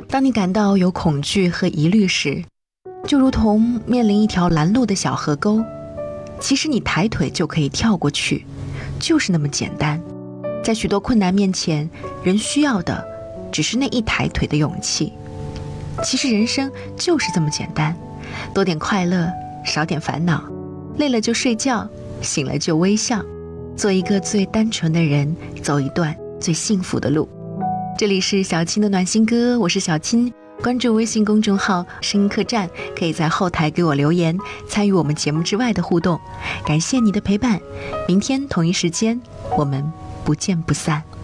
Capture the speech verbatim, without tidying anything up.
当你感到有恐惧和疑虑时，就如同面临一条拦路的小河沟，其实你抬腿就可以跳过去，就是那么简单。在许多困难面前，人需要的只是那一抬腿的勇气。其实人生就是这么简单，多点快乐，少点烦恼，累了就睡觉，醒了就微笑，做一个最单纯的人，走一段最幸福的路。这里是小青的暖心歌，我是小青。关注微信公众号声音客栈，可以在后台给我留言，参与我们节目之外的互动。感谢你的陪伴，明天同一时间我们不见不散。